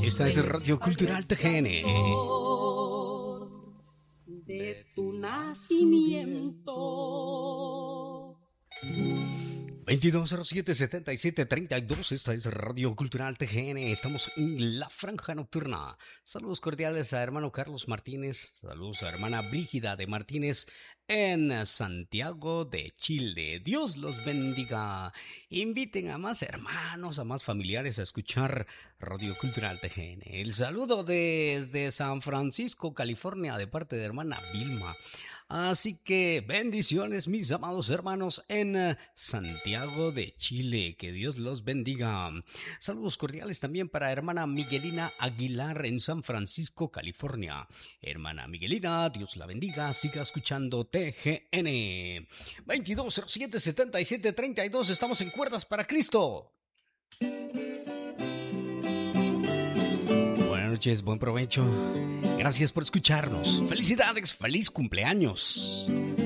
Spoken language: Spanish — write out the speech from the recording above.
Esta es Radio Cultural TGN. De tu nacimiento. 2207-7732, esta es Radio Cultural TGN, estamos en la franja nocturna. Saludos cordiales a hermano Carlos Martínez, saludos a hermana Brígida de Martínez en Santiago de Chile. Dios los bendiga. Inviten a más hermanos, a más familiares a escuchar Radio Cultural TGN. El saludo desde San Francisco, California, de parte de hermana Vilma. Así que bendiciones, mis amados hermanos en Santiago de Chile. Que Dios los bendiga. Saludos cordiales también para hermana Miguelina Aguilar en San Francisco, California. Hermana Miguelina, Dios la bendiga. Siga escuchando TGN. 2207-7732. Estamos en Cuerdas para Cristo. Buenas noches, buen provecho. Gracias por escucharnos. Felicidades, feliz cumpleaños.